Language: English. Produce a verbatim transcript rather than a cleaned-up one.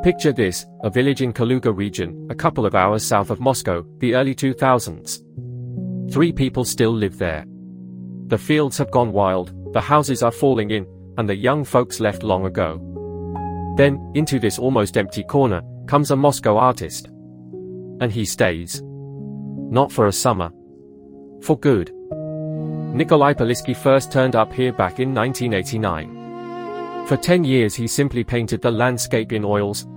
Picture this, a village in Kaluga region, a couple of hours south of Moscow, the early two thousands. Three people still live there. The fields have gone wild, the houses are falling in, and the young folks left long ago. Then, into this almost empty corner, comes a Moscow artist. And he stays. Not for a summer. For good. Nikolai Polisky first turned up here back in nineteen eighty-nine. For ten years he simply painted the landscape in oils,